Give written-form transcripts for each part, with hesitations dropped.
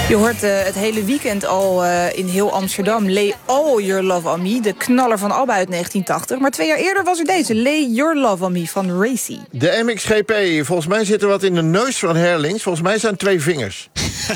Je hoort het hele weekend al in heel Amsterdam. Lay All Your Love On Me, de knaller van ABBA uit 1980. Maar 2 jaar eerder was er deze, Lay Your Love On Me van Racy. De MXGP, volgens mij zit er wat in de neus van Herlings. Volgens mij zijn het 2 vingers.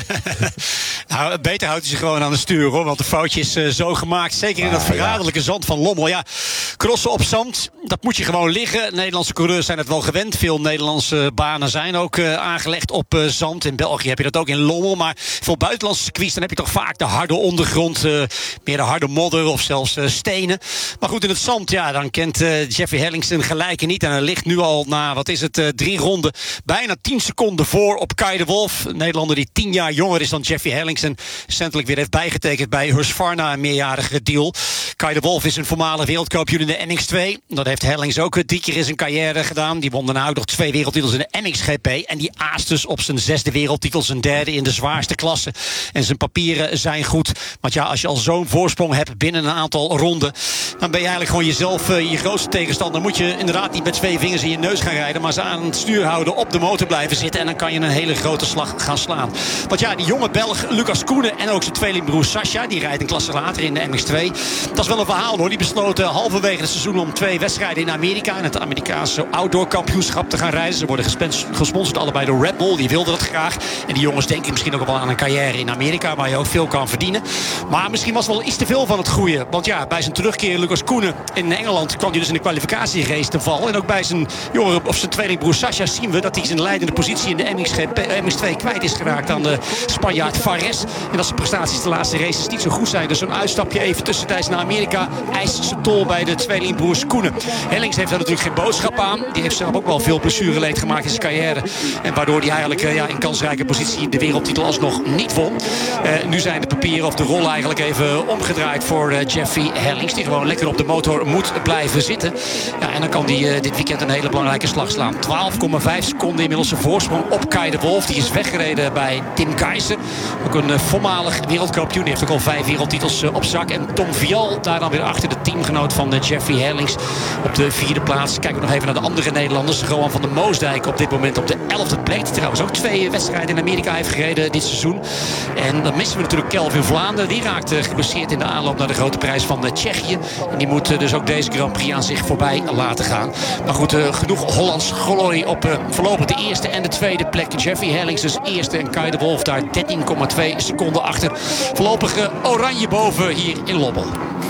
Nou, beter houdt hij zich gewoon aan het stuur, hoor. Want de foutje is zo gemaakt. Zeker in dat verraderlijke zand van Lommel. Ja, crossen op zand, dat moet je gewoon liggen. Nederlandse coureurs zijn het wel gewend. Veel Nederlandse banen zijn ook aangelegd op zand. In België heb je dat ook in Lommel. Maar voor buitenlandse circuits dan heb je toch vaak de harde ondergrond. Meer de harde modder of zelfs stenen. Maar goed, in het zand, ja, dan kent Jeffrey Herlings zijn gelijke niet. En hij ligt nu al na, 3 ronden. Bijna 10 seconden voor op Kai de Wolf. Een Nederlander die 10 jaar jonger is dan Jeffrey Herlings. En recentelijk weer heeft bijgetekend bij Husqvarna, een meerjarige deal. Kai de Wolf is een voormalig wereldkampioen in de NX2. Dat heeft Herlings ook 3 keer in zijn carrière gedaan. Die won daarna ook nog 2 wereldtitels in de MXGP. En die aast dus op zijn 6e wereldtitel, zijn 3e in de zwaarste klasse. En zijn papieren zijn goed. Want ja, als je al zo'n voorsprong hebt binnen een aantal ronden, dan ben je eigenlijk gewoon jezelf je grootste tegenstander. Moet je inderdaad niet met 2 vingers in je neus gaan rijden, maar ze aan het stuur houden, op de motor blijven zitten. En dan kan je een hele grote slag gaan slaan. Want ja, die jonge Belg Lucas Koenen en ook zijn tweelingbroer Sascha, die rijdt een klasse later in de MX2. Dat is wel een verhaal, hoor. Die besloten halverwege het seizoen om 2 wedstrijden in Amerika, in het Amerikaanse outdoor kampioenschap, te gaan rijden. Ze worden gesponsord allebei door Red Bull. Die wilden dat graag. En die jongens denken misschien ook wel aan een carrière in Amerika, waar je ook veel kan verdienen. Maar misschien was wel iets te veel van het goede. Want ja, bij zijn terugkeer Lucas Koenen in Engeland kwam hij dus in de kwalificatierace te vallen. En ook bij zijn jongere, of zijn tweelingbroer Sascha, zien we dat hij zijn leidende positie in de MX2 kwijt is geraakt aan de Spanjaard Fares. En dat zijn prestaties de laatste races niet zo goed zijn. Dus zo'n uitstapje even tussentijds naar Amerika eist zijn tol bij de tweelingbroers Koenen. Herlings heeft daar natuurlijk geen boodschap aan. Die heeft zelf ook wel veel blessureleed gemaakt in zijn carrière. En waardoor hij eigenlijk in kansrijke positie de wereldtitel alsnog niet won. Nu zijn de papieren of de rol eigenlijk even omgedraaid voor Jeffrey Herlings. Die gewoon lekker op de motor moet blijven zitten. Ja, en dan kan hij dit weekend een hele belangrijke slag slaan. 12,5 seconden inmiddels een voorsprong op Kai de Wolf. Die is weggereden bij Tim Kaysen. Ook een voormalig wereldkampioen. Die heeft ook al 5 wereldtitels op zak. En Tom Vial daar dan weer achter, de teamgenoot van Jeffrey Herlings, op de 4e plaats. Kijken we nog even naar de andere Nederlanders. Rowan van der Moosdijk op dit moment op de 11e plek. Die trouwens ook 2 wedstrijden in Amerika heeft gereden dit seizoen. En dan missen we natuurlijk Kelvin Vlaanderen. Die raakte geblesseerd in de aanloop naar de grote prijs van Tsjechië. En die moet dus ook deze Grand Prix aan zich voorbij laten gaan. Maar goed, genoeg Hollands glorie op voorlopig de 1e en de 2e plek. Jeffrey Herlings dus 1e en Kai de Wolf daar 13,2 seconden achter. Voorlopig oranje boven hier in Lommel.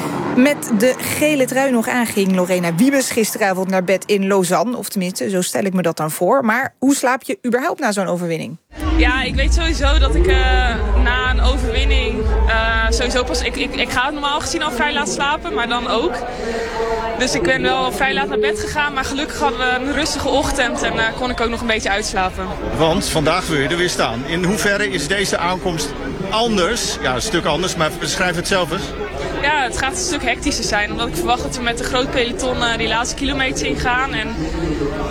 Met de gele trui nog aanging Lorena Wiebes gisteravond naar bed in Lausanne. Of tenminste, zo stel ik me dat dan voor. Maar hoe slaap je überhaupt na zo'n overwinning? Ja, ik weet sowieso dat ik na een overwinning sowieso pas... Ik ga normaal gezien al vrij laat slapen, maar dan ook. Dus ik ben wel vrij laat naar bed gegaan. Maar gelukkig hadden we een rustige ochtend en kon ik ook nog een beetje uitslapen. Want vandaag wil je er weer staan. In hoeverre is deze aankomst anders? Ja, een stuk anders, maar beschrijf het zelf eens. Ja, het gaat een stuk hectischer zijn. Omdat ik verwacht dat we met een groot peloton die laatste kilometers ingaan. En